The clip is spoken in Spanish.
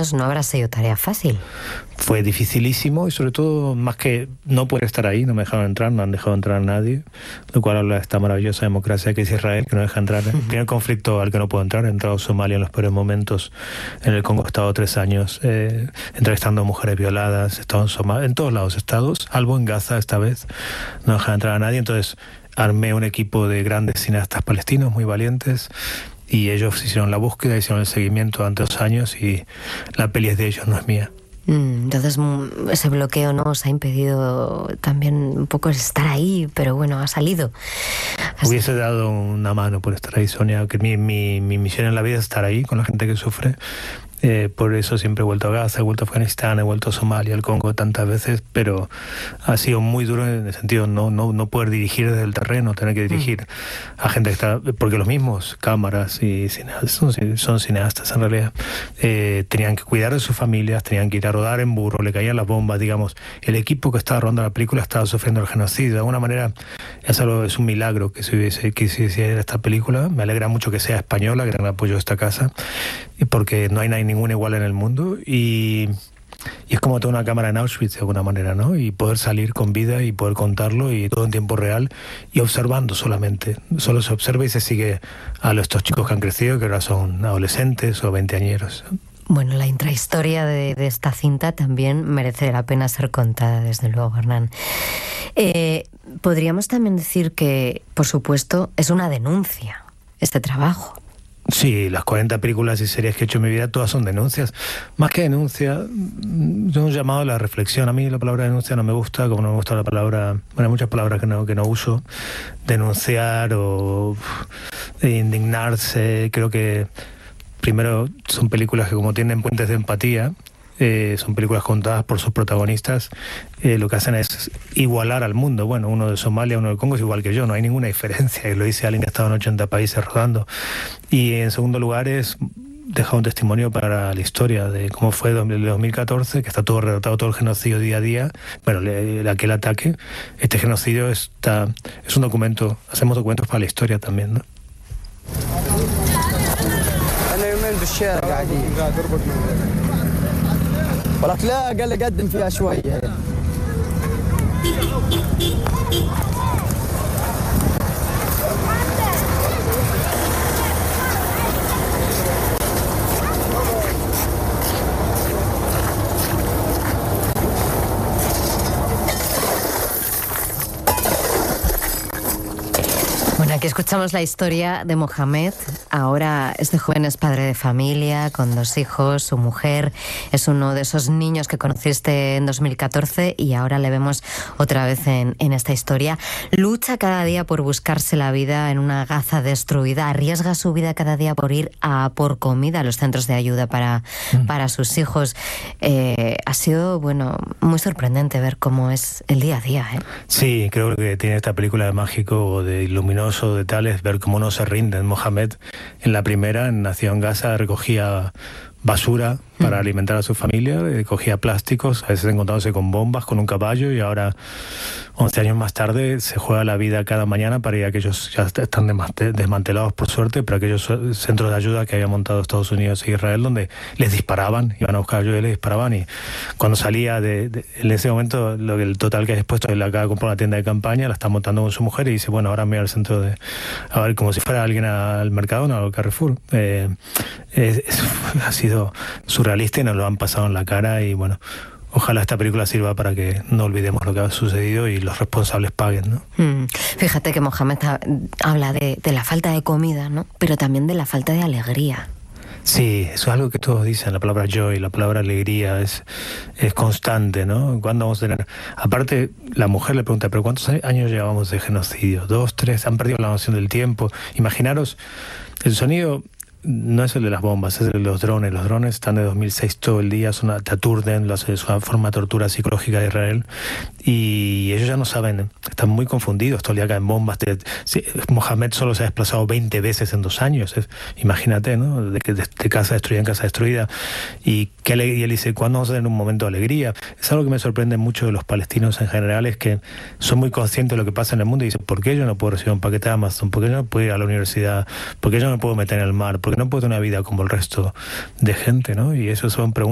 años no habrá sido tarea fácil. Fue dificilísimo y sobre todo, más que no poder estar ahí, no me dejaron entrar, no han dejado entrar a nadie, lo cual habla de esta maravillosa democracia que es Israel, que no deja entrar. El primer conflicto al que no puedo entrar, he entrado a Somalia en los peores momentos, en el Congo he estado 3 años, entrevistando a mujeres violadas, he estado en Somalia, en todos lados he estado, salvo en Gaza esta vez, no dejan entrar a nadie, entonces armé un equipo de grandes cineastas palestinos muy valientes y ellos hicieron la búsqueda, hicieron el seguimiento durante 2 años y la peli es de ellos, no es mía. Entonces ese bloqueo no os ha impedido también un poco estar ahí, pero bueno, ha salido. Hubiese dado una mano por estar ahí, Sonia, que mi misión en la vida es estar ahí con la gente que sufre. Por eso siempre he vuelto a Gaza, he vuelto a Afganistán, he vuelto a Somalia, al Congo tantas veces, pero ha sido muy duro en el sentido no poder dirigir desde el terreno, tener que dirigir a gente que está, porque los mismos cámaras y cineastas son cineastas en realidad, tenían que cuidar de sus familias, tenían que ir a rodar en burro, le caían las bombas, digamos, el equipo que estaba rodando la película estaba sufriendo el genocidio, de alguna manera es un milagro que se hiciera esta película. Me alegra mucho que sea española, gran apoyo a esta casa, porque no hay ninguna igual en el mundo y es como tener una cámara en Auschwitz de alguna manera, ¿no? Y poder salir con vida y poder contarlo y todo en tiempo real y observando solamente. Solo se observa y se sigue a estos chicos que han crecido, que ahora son adolescentes o veinteañeros. Bueno, la intrahistoria de esta cinta también merece la pena ser contada, desde luego, Hernán. Podríamos también decir que, por supuesto, es una denuncia este trabajo. Sí, las 40 películas y series que he hecho en mi vida, todas son denuncias. Más que denuncia, yo he llamado a la reflexión. A mí la palabra denuncia no me gusta, como no me gusta la palabra... Bueno, hay muchas palabras que no uso. Denunciar o indignarse. Creo que, primero, son películas que como tienen puentes de empatía, son películas contadas por sus protagonistas, lo que hacen es igualar al mundo. Bueno, uno de Somalia, uno del Congo es igual que yo, no hay ninguna diferencia, y lo dice alguien que ha estado en 80 países rodando. Y en segundo lugar es dejar un testimonio para la historia de cómo fue el 2014, que está todo relatado, todo el genocidio día a día, bueno, aquel ataque. Este genocidio es un documento, hacemos documentos para la historia también, ¿no? ولك لا قال لي قدم فيها شويه. Bueno, aquí escuchamos la historia de Mohamed. Ahora este joven es padre de familia, con 2 hijos, su mujer es uno de esos niños que conociste en 2014 y ahora le vemos otra vez en esta historia. Lucha cada día por buscarse la vida en una Gaza destruida, arriesga su vida cada día por ir a por comida a los centros de ayuda para sus hijos. Ha sido, bueno, muy sorprendente ver cómo es el día a día, ¿eh? Sí, creo que tiene esta película de mágico o de luminoso, de tales, ver cómo no se rinden. Mohamed, en la primera, nació en Gaza, recogía basura para alimentar a su familia, cogía plásticos, a veces encontrándose con bombas, con un caballo, y ahora, 11 años más tarde, se juega la vida cada mañana para ir a aquellos, ya están desmantelados por suerte, pero aquellos centros de ayuda que había montado Estados Unidos e Israel, donde les disparaban, iban a buscar ayuda y les disparaban, y cuando salía en ese momento, el total que ha dispuesto, él acaba de comprar una tienda de campaña, la está montando con su mujer y dice, bueno, ahora me voy al centro a ver, como si fuera alguien al Mercadona o al Carrefour. Ha sido surrealista y nos lo han pasado en la cara, y bueno, ojalá esta película sirva para que no olvidemos lo que ha sucedido y los responsables paguen, ¿no? Fíjate que Mohamed habla de la falta de comida, ¿no? Pero también de la falta de alegría. Sí, eso es algo que todos dicen, la palabra joy, la palabra alegría es constante, ¿no? ¿Cuándo vamos a tener? Aparte, la mujer le pregunta, ¿pero cuántos años llevamos de genocidio? 2, 3, han perdido la noción del tiempo. Imaginaros, el sonido no es el de las bombas, es el de los drones. Los drones están de 2006 todo el día, te aturden, es una forma de tortura psicológica de Israel, y ellos ya no saben, están muy confundidos, todo el día caen bombas. Mohamed solo se ha desplazado 20 veces en 2 años, imagínate, ¿no? De casa destruida en casa destruida, y él dice, ¿cuándo vamos a tener un momento de alegría? Es algo que me sorprende mucho de los palestinos en general, es que son muy conscientes de lo que pasa en el mundo y dicen, ¿por qué yo no puedo recibir un paquete de Amazon? ¿Por qué yo no puedo ir a la universidad? ¿Por qué yo no me puedo meter en el mar? ¿Por qué no puedo tener una vida como el resto de gente, ¿no? Y eso son preguntas